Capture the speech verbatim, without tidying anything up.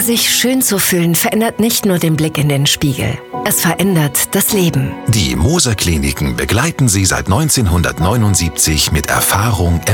Sich schön zu fühlen verändert nicht nur den Blick in den Spiegel. Es verändert das Leben. Die Moser Kliniken begleiten Sie seit neunzehnhundertneunundsiebzig mit Erfahrung